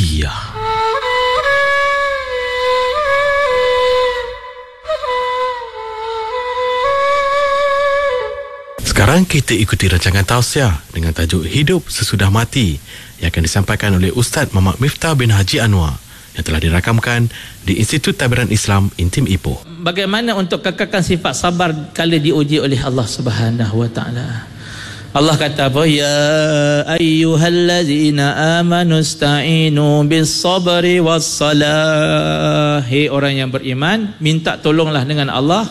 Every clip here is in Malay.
Tarbiyah. Sekarang kita ikuti rancangan tausiah dengan tajuk Hidup Sesudah Mati yang akan disampaikan oleh Ustaz Muhammad Miftah bin Haji Anwar yang telah dirakamkan di Institut Tabiran Islam Intim Ipoh. Bagaimana untuk kekalkan sifat sabar kala diuji oleh Allah Subhanahu wa taala? Allah kata apa? Ya ayyuhallazina amanu ista'inu bis-sabri was-salah. Hai orang yang beriman, minta tolonglah dengan Allah.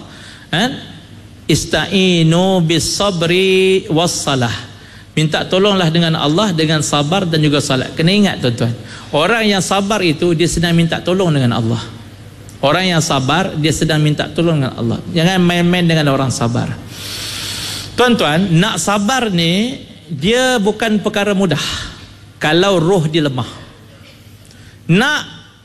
Ista'inu bis-sabri was-salah. Minta tolonglah dengan Allah dengan sabar dan juga salat. Kena ingat tuan-tuan, orang yang sabar itu dia sedang minta tolong dengan Allah. Orang yang sabar dia sedang minta tolong dengan Allah. Jangan main-main dengan orang sabar. Tuan-tuan, nak sabar ni dia bukan perkara mudah kalau roh dia lemah. Nak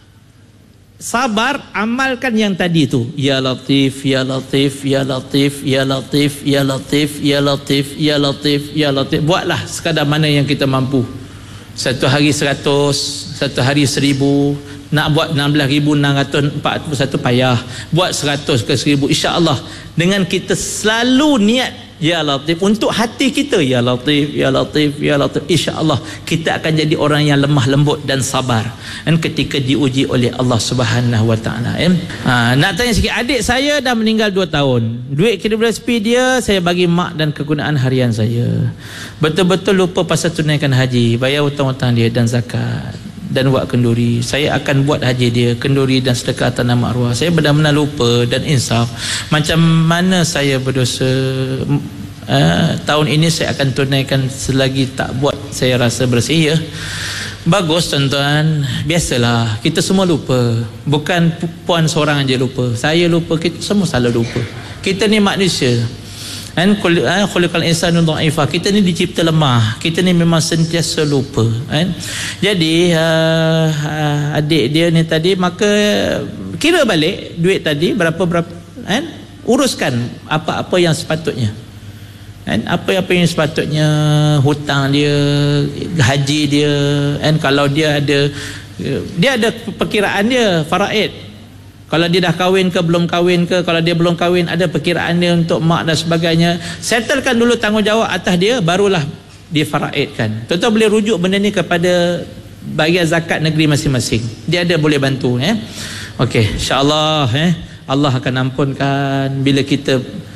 sabar, amalkan yang tadi tu. Ya Latif, Ya Latif, Ya Latif, Ya Latif, Ya Latif, Ya Latif, Ya Latif, Ya Latif. Buatlah sekadar mana yang kita mampu. Satu hari 100, satu hari 1000. Nak buat 16,641 payah. Buat 100 ke 1000, insya-Allah. Dengan kita selalu niat Ya Latif untuk hati kita, Ya Latif, Ya Latif, Ya Latif, insya-Allah kita akan jadi orang yang lemah lembut dan sabar dan ketika diuji oleh Allah Subhanahu wa taala. Nak tanya sikit, adik saya dah meninggal 2 tahun. Duit KWSP dia saya bagi mak dan kegunaan harian saya. Betul-betul lupa pasal tunaikan haji, bayar hutang-hutang dia dan zakat dan buat kenduri. Saya akan buat haji dia, kenduri dan sedekah tanah arwah. Saya benar-benar lupa dan insaf. Macam mana saya berdosa? Tahun ini saya akan tunaikan, selagi tak buat saya rasa bersih. Ya, bagus tuan-tuan. Biasalah, kita semua lupa. Bukan puan seorang aja lupa. Saya lupa, kita semua selalu lupa. Kita ni manusia. Khuliqal insanu dha'ifa. Kita ni dicipta lemah. Kita ni memang sentiasa lupa. Jadi adik dia ni tadi, maka kira balik duit tadi berapa uruskan apa-apa yang sepatutnya. Apa-apa yang sepatutnya, hutang dia, haji dia, kalau dia ada perkiraan dia faraid. Kalau dia dah kahwin ke belum kahwin ke, kalau dia belum kahwin ada perkiraan dia untuk mak dan sebagainya. Settlekan dulu tanggungjawab atas dia, barulah difaraidkan. Tuan-tuan boleh rujuk benda ni kepada bahagian zakat negeri masing-masing. Dia ada boleh bantu. Okey, insya-Allah Allah akan ampunkan bila kita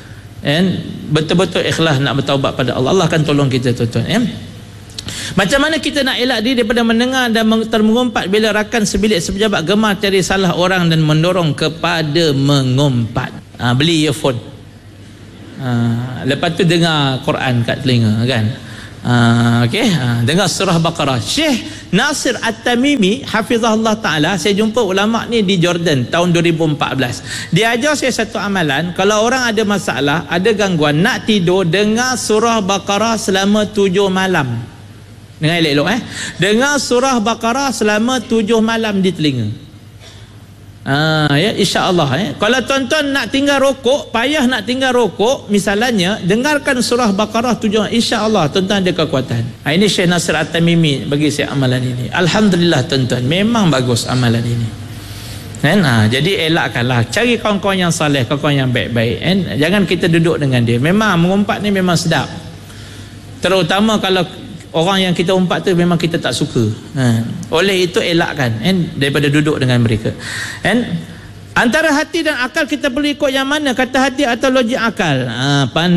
betul-betul ikhlas nak bertaubat pada Allah. Allah akan tolong kita tuan-tuan. Macam mana kita nak elak diri daripada mendengar dan termengumpat bila rakan sebilik sepejabat gemar cari salah orang dan mendorong kepada mengumpat. Beli earphone, lepas tu dengar Quran kat telinga kan. Dengar surah Baqarah. Syekh Nasir At-Tamimi hafizahullah ta'ala, saya jumpa ulama ni di Jordan tahun 2014. Dia ajar saya satu amalan. Kalau orang ada masalah, ada gangguan, nak tidur, dengar surah Baqarah selama 7 malam. Dengar elok-elok dengar surah Baqarah selama 7 malam di telinga. Ya, insya-Allah kalau tuan-tuan nak tinggal rokok, payah nak tinggal rokok misalnya, dengarkan surah Baqarah 7, insya-Allah tuan-tuan ada kekuatan. Ini Syekh Nasir At-Tamimi bagi saya amalan ini. Alhamdulillah tuan-tuan, memang bagus amalan ini. Jadi elakkanlah, cari kawan-kawan yang saleh, kawan-kawan yang baik-baik. Jangan kita duduk dengan dia. Memang mengumpat ni memang sedap, terutama kalau orang yang kita umpat tu memang kita tak suka. Oleh itu elakkan daripada duduk dengan mereka. Antara hati dan akal kita perlu ikut yang mana? Kata hati atau logik akal?